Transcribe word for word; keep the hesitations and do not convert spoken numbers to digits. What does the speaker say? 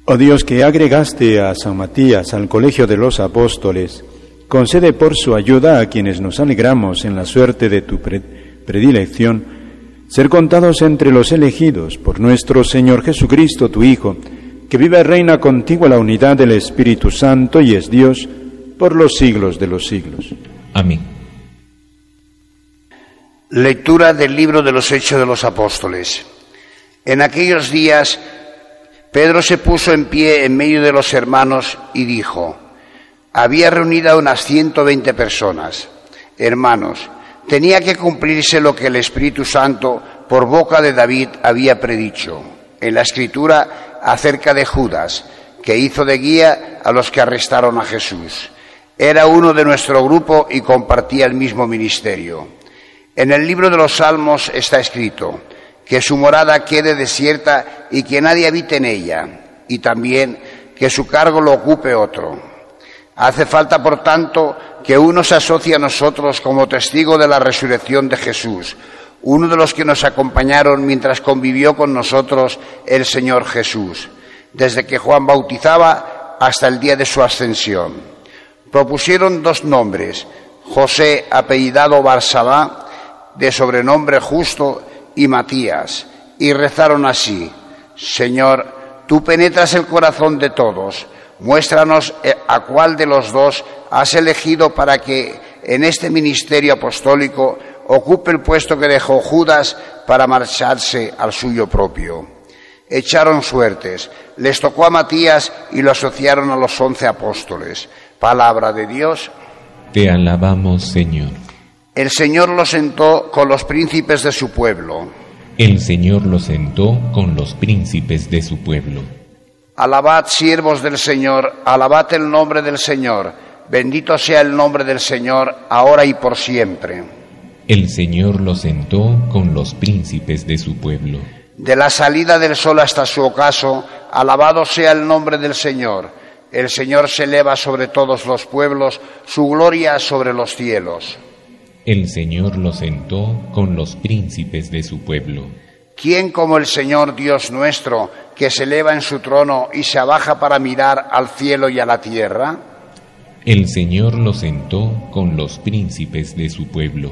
Oh Dios, que agregaste a San Matías al colegio de los apóstoles, concede por su ayuda a quienes nos alegramos en la suerte de tu predilección, ser contados entre los elegidos por nuestro Señor Jesucristo, tu Hijo, que vive y reina contigo en la unidad del Espíritu Santo y es Dios por los siglos de los siglos. Amén. Lectura del libro de los Hechos de los Apóstoles. En aquellos días Pedro se puso en pie en medio de los hermanos y dijo: había reunido a unas ciento veinte personas. Hermanos, tenía que cumplirse lo que el Espíritu Santo por boca de David había predicho en la Escritura acerca de Judas, que hizo de guía a los que arrestaron a Jesús. Era uno de nuestro grupo y compartía el mismo ministerio. En el libro de los Salmos está escrito: que su morada quede desierta y que nadie habite en ella, y también que su cargo lo ocupe otro. Hace falta, por tanto, que uno se asocie a nosotros como testigo de la resurrección de Jesús, uno de los que nos acompañaron mientras convivió con nosotros el Señor Jesús, desde que Juan bautizaba hasta el día de su ascensión. Propusieron dos nombres: José, apellidado Barsabá, de sobrenombre Justo, y Matías, y rezaron así: Señor, tú penetras el corazón de todos, muéstranos a cuál de los dos has elegido para que en este ministerio apostólico ocupe el puesto que dejó Judas para marcharse al suyo propio. Echaron suertes, les tocó a Matías y lo asociaron a los once apóstoles. Palabra de Dios. Te alabamos, Señor. El Señor lo sentó con los príncipes de su pueblo. El Señor lo sentó con los príncipes de su pueblo. Alabad, siervos del Señor, alabad el nombre del Señor. Bendito sea el nombre del Señor, ahora y por siempre. El Señor lo sentó con los príncipes de su pueblo. De la salida del sol hasta su ocaso, alabado sea el nombre del Señor. El Señor se eleva sobre todos los pueblos, su gloria sobre los cielos. El Señor lo sentó con los príncipes de su pueblo. ¿Quién como el Señor Dios nuestro, que se eleva en su trono y se abaja para mirar al cielo y a la tierra? El Señor lo sentó con los príncipes de su pueblo.